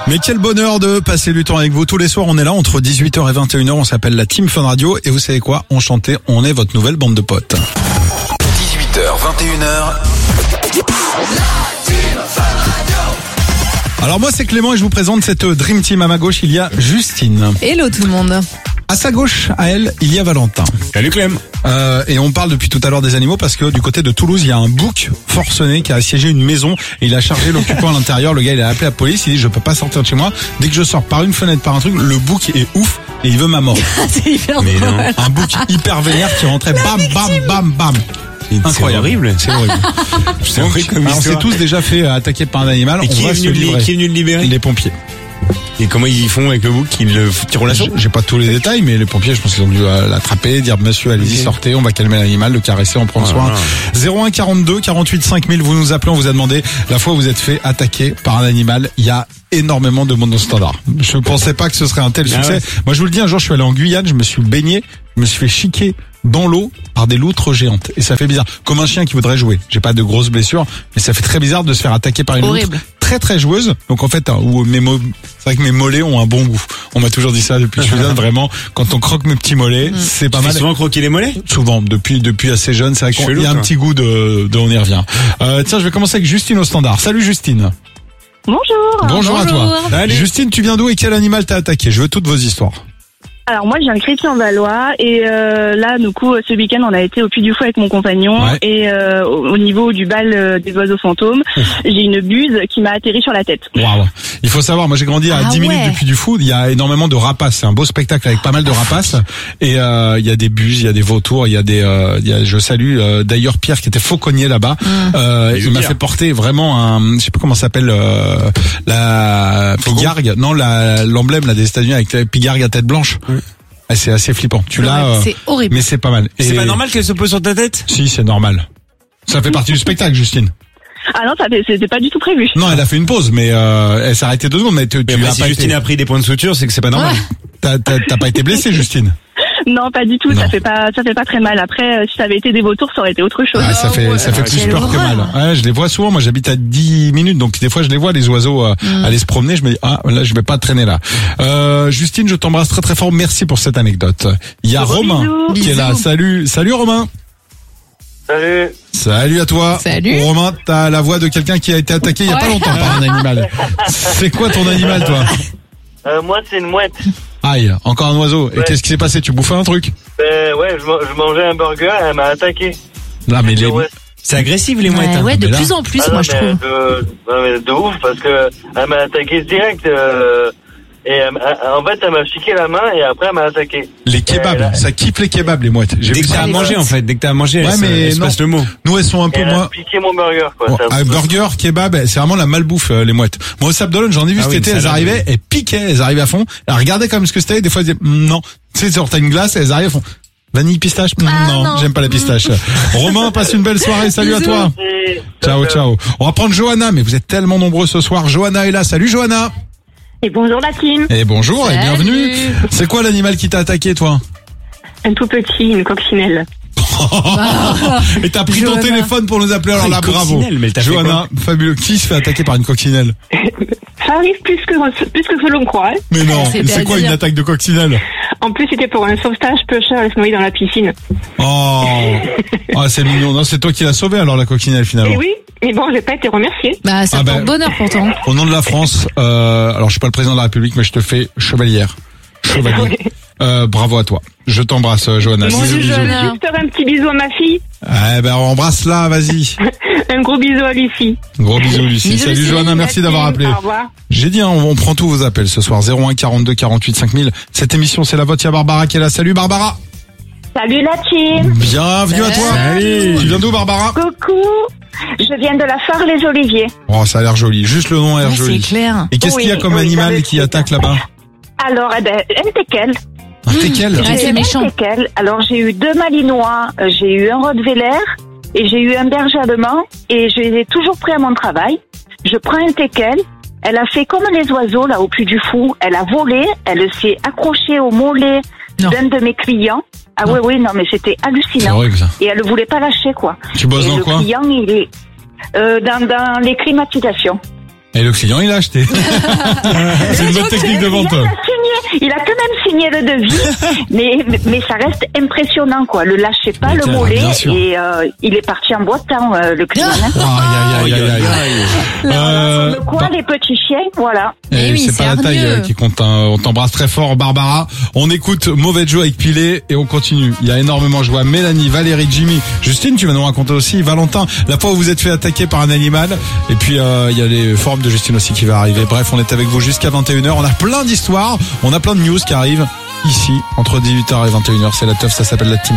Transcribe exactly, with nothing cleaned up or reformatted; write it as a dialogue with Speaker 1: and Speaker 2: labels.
Speaker 1: Mais quel bonheur de passer du temps avec vous. Tous les soirs, on est là entre dix-huit heures et vingt et une heures. On s'appelle la Team Fun Radio. Et vous savez quoi? On chantait, on est votre nouvelle bande de potes.
Speaker 2: dix-huit heures, vingt et une heures.
Speaker 1: Alors moi, c'est Clément et je vous présente cette Dream Team. À ma gauche, il y a Justine.
Speaker 3: Hello tout le monde.
Speaker 1: À sa gauche, à elle, il y a Valentin.
Speaker 4: Salut Clem.
Speaker 1: Euh, et on parle depuis tout à l'heure des animaux parce que du côté de Toulouse, il y a un bouc forcené qui a assiégé une maison et il a chargé l'occupant à l'intérieur. Le gars, il a appelé la police, il dit je peux pas sortir de chez moi. Dès que je sors par une fenêtre, par un truc, le bouc est ouf et il veut ma mort.
Speaker 3: C'est hyper
Speaker 4: Mais
Speaker 3: drôle.
Speaker 4: non.
Speaker 1: Un bouc hyper vénère qui rentrait bam, bam, bam, bam. Incroyable.
Speaker 4: C'est horrible.
Speaker 1: C'est horrible.
Speaker 4: C'est
Speaker 1: Donc,
Speaker 4: horrible comme
Speaker 1: alors, on s'est
Speaker 4: histoire.
Speaker 1: tous déjà fait euh, attaquer par un animal.
Speaker 4: Et
Speaker 1: on
Speaker 4: qui
Speaker 1: va
Speaker 4: est,
Speaker 1: se
Speaker 4: venu, le li-
Speaker 1: livrer.
Speaker 4: qui est venu le libérer?
Speaker 1: Les pompiers.
Speaker 4: Et comment ils font avec le bouc? Ils le tirent au lasso?
Speaker 1: J'ai- J'ai pas tous les détails, mais les pompiers, je pense qu'ils ont dû euh, l'attraper, dire monsieur, allez-y,
Speaker 4: Ok.
Speaker 1: sortez, on va calmer l'animal, le caresser, en prendre soin.
Speaker 4: Voilà.
Speaker 1: zéro un quarante-deux quarante-huit cinq mille, vous nous appelez, on vous a demandé la fois où vous êtes fait attaquer par un animal. Il y a énormément de monde au standard. Je pensais pas que ce serait un tel
Speaker 4: Ah
Speaker 1: succès.
Speaker 4: ouais.
Speaker 1: Moi, je vous le dis, un jour, je suis allé en Guyane, je me suis baigné, je me suis fait chiquer dans l'eau par des loutres géantes. Et ça fait bizarre. Comme un chien qui voudrait jouer. J'ai pas de grosses blessures, mais ça fait très bizarre de se faire attaquer par une
Speaker 3: Horrible.
Speaker 1: loutre très très joueuse. Donc en fait, hein, où mes mo- c'est vrai que mes mollets ont un bon goût. On m'a toujours dit ça depuis que je suis jeune. Vraiment, quand on croque mes petits mollets, c'est pas
Speaker 4: Tu fais
Speaker 1: mal.
Speaker 4: souvent croquer les mollets?
Speaker 1: Souvent, depuis depuis assez jeune, c'est vrai qu'il
Speaker 4: Chelou,
Speaker 1: y a un
Speaker 4: toi.
Speaker 1: petit goût de, de on y revient. Euh, tiens, je vais commencer avec Justine au standard. Salut Justine.
Speaker 5: Bonjour.
Speaker 1: Bonjour, à toi.
Speaker 3: Bonjour.
Speaker 4: Salut.
Speaker 1: Justine, tu viens d'où et quel animal t'a attaqué? Je veux toutes vos histoires.
Speaker 5: Alors moi, je viens de Chrétien-Valois et euh, là, du coup, ce week-end, on a été au Puy du Fou avec mon compagnon
Speaker 1: Ouais.
Speaker 5: et euh, au au niveau du bal euh, des oiseaux fantômes, j'ai une buse qui m'a atterri sur la tête.
Speaker 1: Waouh. Il faut savoir, moi j'ai grandi à
Speaker 3: Ah
Speaker 1: dix minutes
Speaker 3: ouais.
Speaker 1: du Puy du Fou. Il y a énormément de rapaces. C'est un beau spectacle avec pas mal de rapaces. Et euh, il y a des buses, il y a des vautours, il y a des. Euh, il y a, je salue euh, d'ailleurs Pierre qui était fauconnier là-bas. Euh,
Speaker 4: Bisous,
Speaker 1: il m'a
Speaker 4: Pierre.
Speaker 1: fait porter vraiment un. Je sais pas comment ça s'appelle euh, la pigargue. Non, la l'emblème là des États-Unis avec la pigargue à tête blanche.
Speaker 4: Oui.
Speaker 1: Ah, c'est assez flippant. Tu l'as. euh,
Speaker 3: C'est horrible.
Speaker 1: mais c'est pas mal.
Speaker 4: C'est
Speaker 1: Et-
Speaker 4: pas normal qu'elle se pose sur ta tête?
Speaker 1: Si, c'est normal. Ça fait partie du spectacle, Justine.
Speaker 5: Ah non, ça fait- c'était pas du tout prévu.
Speaker 1: Non, elle a fait une pause, mais euh, elle s'est arrêtée deux secondes. Mais tu,
Speaker 4: Mais
Speaker 1: tu
Speaker 4: après,
Speaker 1: as
Speaker 4: si
Speaker 1: pas
Speaker 4: Justine
Speaker 1: été.
Speaker 4: a pris des points de suture, c'est que c'est pas normal.
Speaker 3: Ouais.
Speaker 1: T'as, t'as, t'as pas été blessée, Justine.
Speaker 5: Non, pas du tout.
Speaker 1: Non.
Speaker 5: Ça fait pas, ça fait pas très mal. Après, euh, si ça avait été des vautours, ça aurait été autre chose.
Speaker 1: Ah, ça fait,
Speaker 3: ouais.
Speaker 1: ça fait plus
Speaker 3: Quelle
Speaker 1: peur que
Speaker 3: horreur.
Speaker 1: mal. Ouais, je les vois souvent. Moi, j'habite à dix minutes, donc des fois, je les vois, les oiseaux, euh, aller se promener. Je me dis, ah, là, je vais pas traîner là. Euh, Justine, je t'embrasse très très fort. Merci pour cette anecdote. Il y a
Speaker 5: Gros
Speaker 1: Romain
Speaker 5: bisous.
Speaker 1: qui est là.
Speaker 3: Bisous.
Speaker 1: Salut, salut Romain.
Speaker 6: Salut.
Speaker 1: Salut à toi.
Speaker 3: Salut.
Speaker 1: Romain, t'as la voix de quelqu'un qui a été attaqué il y a pas
Speaker 3: Ouais.
Speaker 1: longtemps par un animal. C'est quoi ton animal, toi?
Speaker 6: Euh, moi, c'est une mouette.
Speaker 1: Aïe, encore un oiseau. Et
Speaker 6: Ouais.
Speaker 1: qu'est-ce qui s'est passé? Tu bouffais un truc?
Speaker 6: Euh, ouais, je, man- je mangeais un burger et elle m'a attaqué.
Speaker 1: Non, mais les,
Speaker 6: Ouais.
Speaker 4: C'est agressif les mouettes.
Speaker 3: Ouais,
Speaker 4: hein.
Speaker 3: ouais, de
Speaker 1: Mais là-
Speaker 3: plus en plus,
Speaker 6: Ah non,
Speaker 3: moi je
Speaker 6: mais
Speaker 3: trouve.
Speaker 6: De, non, mais de ouf, parce que elle m'a attaqué direct. Euh, et elle m'a- en fait, elle m'a chiqué la main et après, elle m'a attaqué.
Speaker 1: les kebabs,
Speaker 6: Et là-
Speaker 1: ça kiffe les kebabs, les mouettes. J'ai
Speaker 4: Dès
Speaker 1: vu
Speaker 4: que
Speaker 1: ça.
Speaker 4: t'as à manger en fait, dès que t'as à manger,
Speaker 1: Ouais,
Speaker 4: elle, se-
Speaker 1: mais
Speaker 4: elle se
Speaker 1: non.
Speaker 4: passe le mot.
Speaker 1: Nous, elles sont un
Speaker 6: Et
Speaker 1: peu
Speaker 6: elle a
Speaker 1: moins.
Speaker 6: piqué mon burger, quoi.
Speaker 1: Bon,
Speaker 6: C'est un
Speaker 1: un
Speaker 6: peu-
Speaker 1: burger, kebab, c'est vraiment la malbouffe, euh, les mouettes. Moi, au Sable d'Olonne, j'en ai vu
Speaker 4: Ah
Speaker 1: cet
Speaker 4: oui,
Speaker 1: été,
Speaker 4: une
Speaker 1: elles
Speaker 4: salade,
Speaker 1: arrivaient, elles piquaient, elles arrivaient à fond. Elles regardaient quand même ce que c'était, des fois, elles disaient, Hum, non. Tu sais, genre, t'as une glace, elles arrivent, elles font, vanille pistache? Hum,
Speaker 3: Ah,
Speaker 1: non,
Speaker 3: non.
Speaker 1: j'aime pas la pistache. Romain, passe une belle soirée, salut à
Speaker 3: Bisous.
Speaker 1: toi.
Speaker 6: Et-
Speaker 1: Ciao, ciao. On va prendre Johanna, mais vous êtes tellement nombreux ce soir. Johanna est là, salut Johanna.
Speaker 5: Et bonjour la team.
Speaker 1: Et bonjour, et
Speaker 3: Salut.
Speaker 1: bienvenue. C'est quoi l'animal qui t'a attaqué, toi?
Speaker 5: Un tout petit, une coccinelle.
Speaker 1: Et t'as pris ton
Speaker 3: Johanna.
Speaker 1: téléphone pour nous appeler, alors
Speaker 4: Une
Speaker 1: là, bravo.
Speaker 4: coccinelle, mais elle t'a fait
Speaker 1: Johanna, fabuleux. Qui se fait attaquer par une coccinelle?
Speaker 5: Ça arrive plus que plus que ce l'on croit. hein.
Speaker 1: Mais non,
Speaker 3: C'est
Speaker 1: mais c'est quoi une
Speaker 3: à dire.
Speaker 1: attaque de coccinelle?
Speaker 5: En plus, c'était pour un sauvetage pêcheur, elle se noyait dans la piscine.
Speaker 1: Oh, ah, c'est mignon. Non, c'est toi qui l'as sauvé alors la coccinelle finalement.
Speaker 5: Et oui, mais bon, j'ai pas été remerciée.
Speaker 3: Bah, ça
Speaker 1: Ah
Speaker 3: porte
Speaker 1: ben.
Speaker 3: bonheur pourtant.
Speaker 1: Au nom de la France, euh, alors je suis pas le président de la République, mais je te fais chevalière. Chevalier. Euh, bravo à toi. Je t'embrasse, euh, Johanna.
Speaker 3: Moi
Speaker 1: Bisous,
Speaker 3: aussi,
Speaker 1: bisous.
Speaker 3: Johanna.
Speaker 5: Juste faire un petit bisou à ma fille.
Speaker 1: Eh ben, embrasse-la, vas-y.
Speaker 5: Un gros bisou à Lucie.
Speaker 1: Gros bisous, Lucie.
Speaker 3: Bisous,
Speaker 1: Salut,
Speaker 3: Lucie.
Speaker 1: Johanna, merci d'avoir appelé.
Speaker 5: Au revoir.
Speaker 1: J'ai dit, hein, on, on prend tous vos appels ce soir. zéro un quarante-deux quarante-huit cinq mille. Cette émission, c'est la vôtre. Il y a Barbara qui est là. Salut, Barbara.
Speaker 5: Salut la team.
Speaker 1: Bienvenue à toi.
Speaker 4: Salut.
Speaker 1: Tu viens d'où, Barbara?
Speaker 5: Coucou. Je viens de la Phare les Oliviers.
Speaker 1: Oh, ça a l'air joli. Juste le nom a l'air
Speaker 3: Ouais, c'est
Speaker 1: joli.
Speaker 3: clair.
Speaker 1: Et qu'est-ce
Speaker 5: Oui,
Speaker 1: qu'il y a comme
Speaker 5: oui,
Speaker 1: animal
Speaker 5: dans le
Speaker 1: qui
Speaker 5: sud.
Speaker 1: attaque là-bas?
Speaker 5: Alors, eh ben, un teckel.
Speaker 1: Un teckel.
Speaker 3: Ah, c'est
Speaker 5: Un
Speaker 3: méchant.
Speaker 5: teckel. Alors, j'ai eu deux malinois, euh, j'ai eu un rottweiler et j'ai eu un berger allemand et je les ai toujours pris à mon travail. Je prends un teckel. Elle a fait comme les oiseaux là au Puy du Fou. Elle a volé. Elle s'est accrochée au mollet
Speaker 3: Non.
Speaker 5: d'un de mes clients. Ah
Speaker 3: Non.
Speaker 5: oui, oui, non, mais c'était
Speaker 1: C'est
Speaker 5: hallucinant.
Speaker 1: horrible ça.
Speaker 5: Et elle ne voulait pas lâcher, quoi.
Speaker 1: Tu bosses
Speaker 5: Et
Speaker 1: dans
Speaker 5: le
Speaker 1: quoi?
Speaker 5: client, il est euh, dans, dans les climatisations.
Speaker 1: Et le client, il a acheté. C'est une bonne technique de vente.
Speaker 5: Il a, signé, il a quand même signé le devis, mais, mais mais ça reste impressionnant, quoi. Le lâchez pas,
Speaker 1: Mais
Speaker 5: le
Speaker 1: tiens,
Speaker 5: mollet,
Speaker 1: bien sûr.
Speaker 5: et euh, il est parti en boitant, euh, le client. Hein.
Speaker 1: Aïe, aïe, aïe, aïe, aïe. Euh,
Speaker 5: Le quoi,
Speaker 1: bah,
Speaker 5: les petits chiens, voilà.
Speaker 1: et
Speaker 3: Eh oui,
Speaker 1: c'est
Speaker 3: c'est
Speaker 1: pas la taille
Speaker 3: hargneux.
Speaker 1: euh, qui compte. Hein. On t'embrasse très fort, Barbara. On écoute Mauvais Joe avec Pilet et on continue. Il y a énormément de joie. Mélanie, Valérie, Jimmy, Justine, tu vas nous raconter aussi. Valentin, la fois où vous êtes fait attaquer par un animal. Et puis euh, il y a les forums de Justine aussi qui va arriver. Bref, on est avec vous jusqu'à vingt et une heures. On a plein d'histoires. On a plein de news qui arrivent ici entre dix-huit heures et vingt et une heures. C'est la teuf, ça s'appelle la team.